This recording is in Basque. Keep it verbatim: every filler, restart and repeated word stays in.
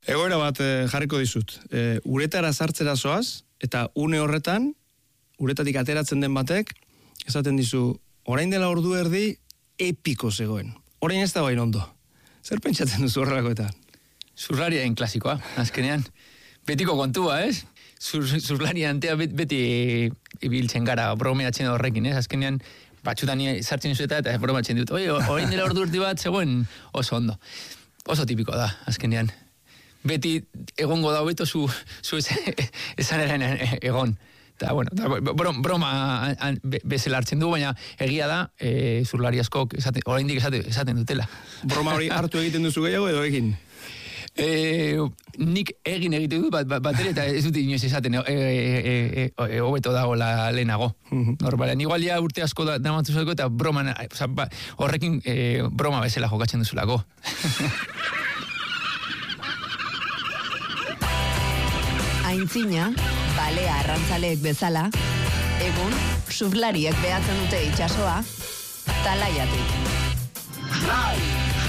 Egoera bat e, jarriko dizut. E, uretara sartzera zoaz, eta une horretan, uretatik ateratzen den batek, esaten dizu, orain dela ordu erdi, epiko zegoen. Orain ez da bain ondo. Zer pentsatzen duzu horrelakoetan? Zurlarien klasikoa, azkenean. Betiko kontua, ez? Zur, zurlarien antea bet, beti ibiltzen gara, bromeatzen horrekin, ez? Azkenean, batxutan sartzen zueta eta bromeatzen dut. Oi, orain dela ordu erdi bat zegoen oso ondo. Oso tipiko da, azkenean. Beti egongo da hobeto zu, zu esan eran egon. Eta, bueno, da, brom, broma an, be, bezala hartzen du, baina egia da, e, zurlari askok esaten, oraindik esaten, esaten dutela. Broma hori hartu egiten duzu gehiago edo egin? E, nik egin egiten dut bat, bat, bateri eta ez dut inoiz esaten hobeto e, e, e, e, dagoela lehenago. Uh-huh. Normalean, igualia urte asko da, damatu zuzeko eta broma, oza, ba, horrekin e, broma bezala jokatzen duzulako. Aintzina, balea arrantzaleek bezala, egun, surflariek behatzen dute itsasoa, talaiatik.